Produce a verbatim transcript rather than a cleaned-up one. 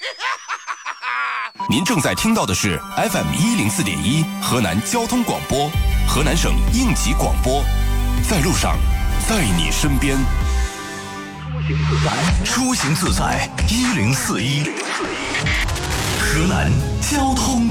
您正在听到的是 F M 一零四点一河南交通广播，河南省应急广播，在路上，在你身边。 出行自在，一零四一，河南交通。